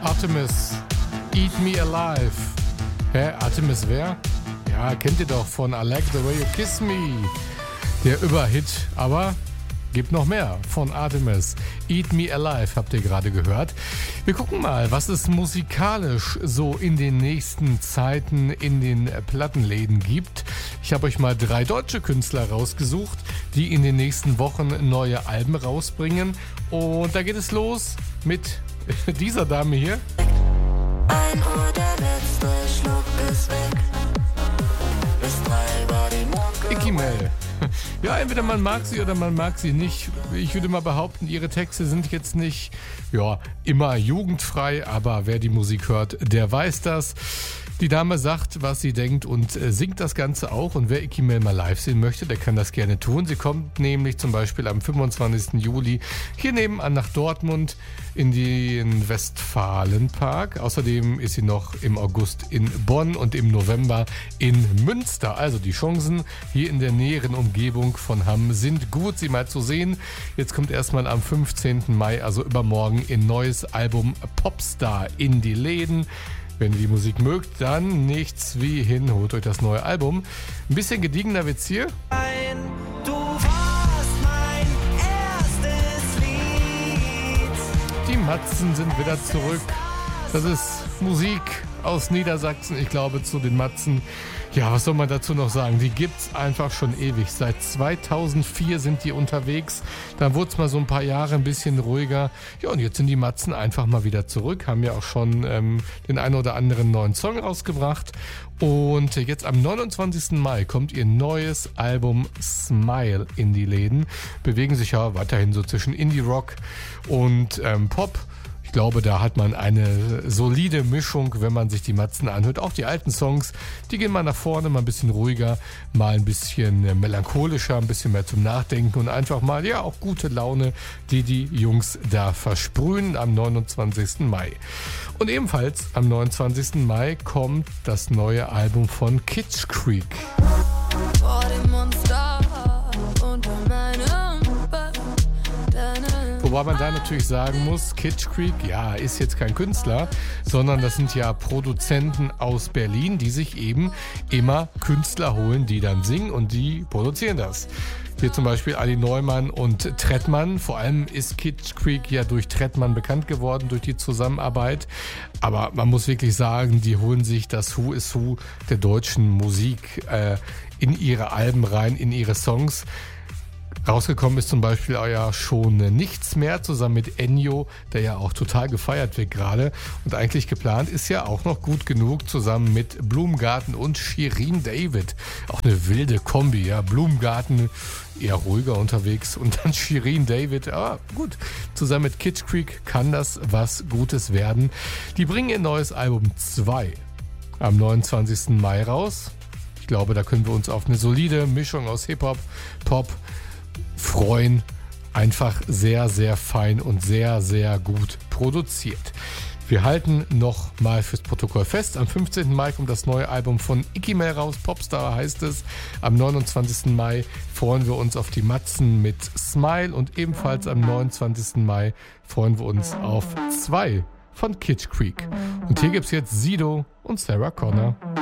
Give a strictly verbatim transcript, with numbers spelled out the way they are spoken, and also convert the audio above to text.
Artemis, Eat Me Alive. Hä, Artemis wer? Ja, kennt ihr doch von I Like the Way You Kiss Me. Der Überhit, aber gibt noch mehr von Artemis. Eat Me Alive habt ihr gerade gehört. Wir gucken mal, was es musikalisch so in den nächsten Zeiten in den Plattenläden gibt. Ich habe euch mal drei deutsche Künstler rausgesucht, die in den nächsten Wochen neue Alben rausbringen. Und da geht es los mit dieser Dame hier. Ein Uhr, der letzte Schluck ist weg. Bis drei war die Mucke. Icky Mel. Ja, entweder man mag sie oder man mag sie nicht. Ich würde mal behaupten, ihre Texte sind jetzt nicht ja, immer jugendfrei, aber wer die Musik hört, der weiß das. Die Dame sagt, was sie denkt und äh, singt das Ganze auch. Und wer Icky Mel mal live sehen möchte, der kann das gerne tun. Sie kommt nämlich zum Beispiel am fünfundzwanzigsten Juli hier nebenan nach Dortmund in den Westfalenpark. Außerdem ist sie noch im August in Bonn und im November in Münster. Also die Chancen hier in der näheren Umgebung von Hamm sind gut, sie mal zu sehen. Jetzt kommt erstmal am fünfzehnten Mai, also übermorgen, ihr neues Album Popstar in die Läden. Wenn ihr die Musik mögt, dann nichts wie hin, holt euch das neue Album. Ein bisschen gediegener wird's hier. Du warst mein erstes Lied. Die Matzen sind wieder zurück. Das ist Musik aus Niedersachsen. Ich glaube, zu den Matzen, ja, was soll man dazu noch sagen? Die gibt's einfach schon ewig. Seit zweitausendvier sind die unterwegs. Da wurde es mal so ein paar Jahre ein bisschen ruhiger. Ja, und jetzt sind die Matzen einfach mal wieder zurück. Haben ja auch schon ähm, den einen oder anderen neuen Song rausgebracht. Und jetzt am neunundzwanzigsten Mai kommt ihr neues Album Smile in die Läden. Bewegen sich ja weiterhin so zwischen Indie-Rock und ähm, Pop. Ich glaube, da hat man eine solide Mischung, wenn man sich die Matzen anhört. Auch die alten Songs, die gehen mal nach vorne, mal ein bisschen ruhiger, mal ein bisschen melancholischer, ein bisschen mehr zum Nachdenken und einfach mal, ja, auch gute Laune, die die Jungs da versprühen am neunundzwanzigsten Mai. Und ebenfalls am neunundzwanzigsten Mai kommt das neue Album von Kitsch Creek. Vor dem Monster unter meinem Bett. Wobei man da natürlich sagen muss, Kitsch Creek, ja, ist jetzt kein Künstler, sondern das sind ja Produzenten aus Berlin, die sich eben immer Künstler holen, die dann singen und die produzieren das. Hier zum Beispiel Ali Neumann und Trettmann. Vor allem ist Kitsch Creek ja durch Trettmann bekannt geworden, durch die Zusammenarbeit. Aber man muss wirklich sagen, die holen sich das Who is Who der deutschen Musik äh, in ihre Alben rein, in ihre Songs. Rausgekommen ist zum Beispiel auch ja schon Nichts mehr zusammen mit Ennio, der ja auch total gefeiert wird gerade. Und eigentlich geplant ist ja auch noch Gut genug zusammen mit Blumengarten und Shirin David. Auch eine wilde Kombi, ja. Blumengarten eher ruhiger unterwegs und dann Shirin David. Aber gut, zusammen mit Kitsch Creek kann das was Gutes werden. Die bringen ihr neues Album zwei am neunundzwanzigsten Mai raus. Ich glaube, da können wir uns auf eine solide Mischung aus Hip-Hop, Pop freuen. Einfach sehr, sehr fein und sehr, sehr gut produziert. Wir halten noch mal fürs Protokoll fest. Am fünfzehnten Mai kommt das neue Album von Icky Mel raus. Popstar heißt es. Am neunundzwanzigsten Mai freuen wir uns auf die Matzen mit Smile. Und ebenfalls am neunundzwanzigsten Mai freuen wir uns auf zwei von Kitsch Creek. Und hier gibt's jetzt Sido und Sarah Connor.